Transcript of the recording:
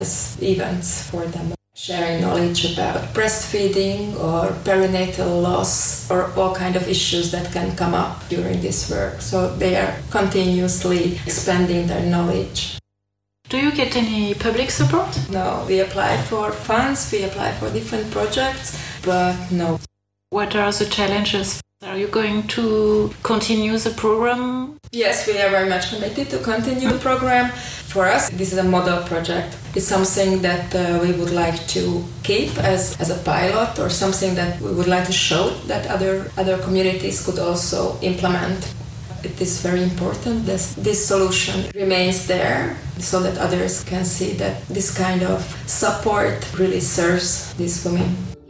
events for them, sharing knowledge about breastfeeding or perinatal loss or all kind of issues that can come up during this work. So they are continuously expanding their knowledge. Do you get any public support? No, we apply for funds, we apply for different projects, but no. What are the challenges? Are you going to continue the program? Yes, we are very much committed to continue the program. For us, this is a model project. It's something that we would like to keep as a pilot, or something that we would like to show that other communities could also implement. It is very important that this solution remains there so that others can see that this kind of support really serves these women.